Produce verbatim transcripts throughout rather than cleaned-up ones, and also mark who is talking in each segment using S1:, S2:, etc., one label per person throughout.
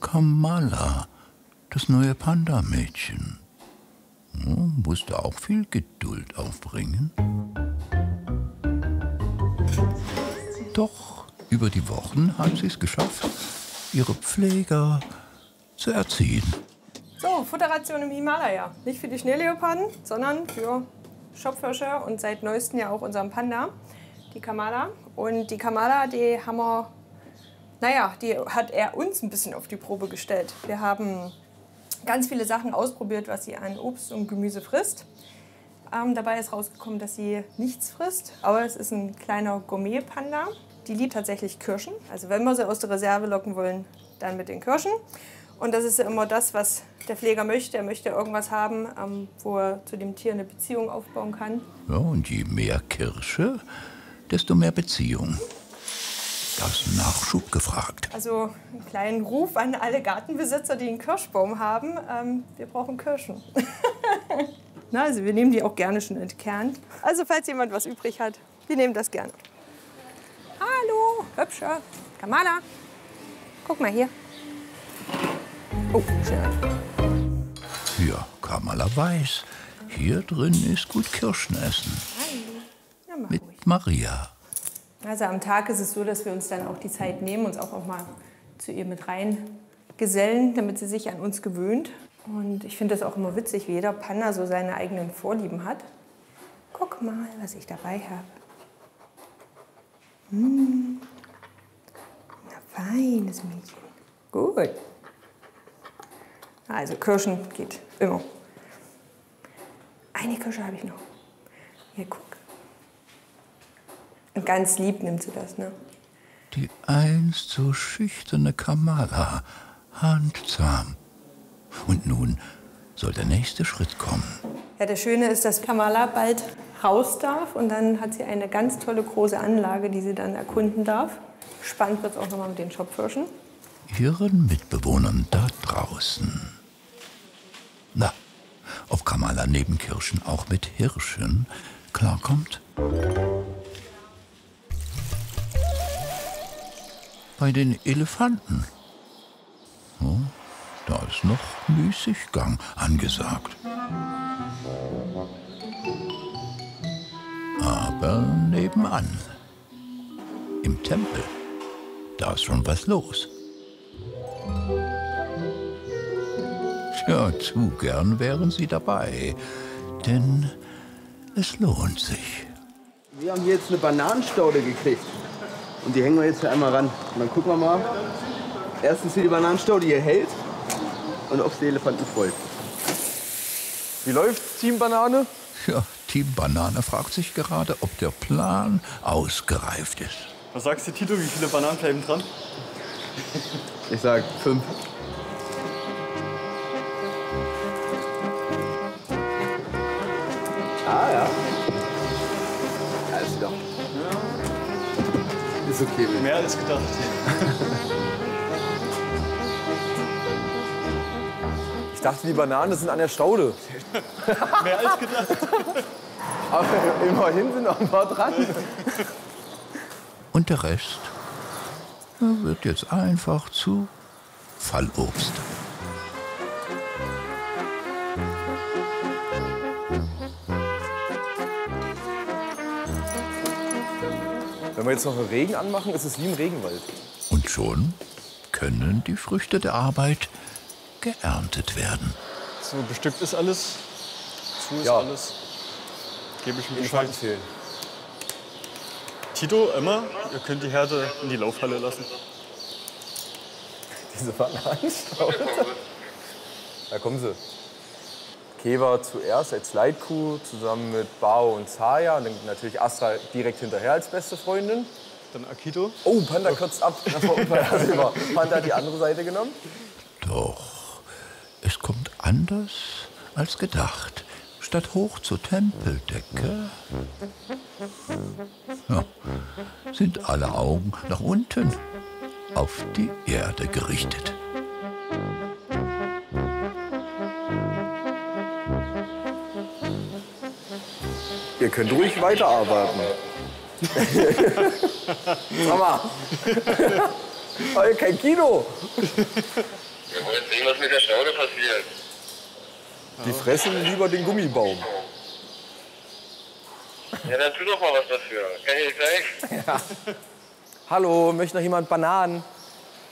S1: Kamala, das neue Panda-Mädchen. Hm, musste auch viel Geduld aufbringen. Doch über die Wochen hat sie es geschafft, ihre Pfleger zu erziehen.
S2: So, Futterration im Himalaya. Nicht für die Schneeleoparden, sondern für Schopfhirsche und seit neuestem ja auch unseren Panda, die Kamala. Und die Kamala, die haben wir, naja, die hat er uns ein bisschen auf die Probe gestellt. Wir haben ganz viele Sachen ausprobiert, was sie an Obst und Gemüse frisst. Ähm, dabei ist rausgekommen, dass sie nichts frisst, aber es ist ein kleiner Gourmet-Panda. Die liebt tatsächlich Kirschen. Also wenn wir sie aus der Reserve locken wollen, dann mit den Kirschen. Und das ist ja immer das, was der Pfleger möchte. Er möchte irgendwas haben, ähm, wo er zu dem Tier eine Beziehung aufbauen kann.
S1: Ja, und je mehr Kirsche, desto mehr Beziehung. Da ist Nachschub gefragt.
S2: Also einen kleinen Ruf an alle Gartenbesitzer, die einen Kirschbaum haben. Ähm, wir brauchen Kirschen. Na, also wir nehmen die auch gerne schon entkernt. Also falls jemand was übrig hat, wir nehmen das gerne. Hallo, hübscher. Kamala, guck mal hier. Oh, schön.
S1: Ja, Kamala weiß, hier drin ist gut Kirschen essen.
S2: Ja,
S1: mit
S2: ruhig.
S1: Maria.
S2: Also am Tag ist es so, dass wir uns dann auch die Zeit nehmen, uns auch, auch mal zu ihr mit reingesellen, damit sie sich an uns gewöhnt. Und ich finde das auch immer witzig, wie jeder Panda so seine eigenen Vorlieben hat. Guck mal, was ich dabei habe. Hm. Na, feines Mädchen. Gut. Also Kirschen geht immer. Eine Kirsche habe ich noch. Hier, guck. Und ganz lieb nimmt sie das, ne?
S1: Die einst so schüchterne Kamala, handzahm. Und nun soll der nächste Schritt kommen.
S2: Ja, das Schöne ist, dass Kamala bald raus darf und dann hat sie eine ganz tolle große Anlage, die sie dann erkunden darf. Spannend wird es auch nochmal mit den Schopfhirschen.
S1: Ihren Mitbewohnern da draußen. Na, ob Kamala neben Kirschen auch mit Hirschen klarkommt? Bei den Elefanten. Oh, da ist noch Müßiggang angesagt. Aber nebenan, im Tempel, da ist schon was los. Ja, zu gern wären Sie dabei, denn es lohnt sich.
S3: Wir haben hier jetzt eine Bananenstaude gekriegt und die hängen wir jetzt hier einmal ran. Und dann gucken wir mal, erstens wie die Bananenstaude hier hält und ob es die Elefanten freut.
S4: Wie läuft Team Banane?
S1: Ja, Team Banane fragt sich gerade, ob der Plan ausgereift ist.
S4: Was sagst du, Tito, wie viele Bananen bleiben dran?
S3: Ich sag fünf. Ah ja. Alles doch. Ja. Ist okay.
S4: Mehr als gedacht. Ich dachte, die Bananen sind an der Staude. Mehr als gedacht.
S3: Aber immerhin sind noch ein paar dran.
S1: Und der Rest wird jetzt einfach zu Fallobst.
S4: Wenn wir jetzt noch einen Regen anmachen, ist es wie im Regenwald.
S1: Und schon können die Früchte der Arbeit geerntet werden.
S4: So bestückt ist alles. Zu ist
S3: Ja.
S4: alles. Gebe ich mir
S3: Elefanten
S4: Bescheid.
S3: fehlen.
S4: Tito, Emma, ihr könnt die Herde in die Laufhalle lassen.
S3: Diese Bananenstaude. Da kommen sie. Keva zuerst als Leitkuh, zusammen mit Bao und Zaya. Und dann natürlich Astra direkt hinterher als beste Freundin.
S4: Dann Akito.
S3: Oh, Panda kürzt ab. Das war unvorhersehbar. Panda hat die andere Seite genommen.
S1: Doch, es kommt anders als gedacht. Statt hoch zur Tempeldecke ja, sind alle Augen nach unten auf die Erde gerichtet.
S3: Ihr könnt ruhig weiterarbeiten. Sag mal. Aber kein Kino.
S5: Wir wollen sehen, was mit der Staude passiert.
S3: Die fressen lieber den Gummibaum.
S5: Ja, dann tu doch mal was dafür. Kann ich dir gleich?
S3: Ja. Hallo, möchte noch jemand Bananen?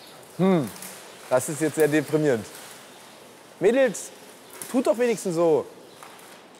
S3: Hm, das ist jetzt sehr deprimierend. Mädels, tut doch wenigstens so.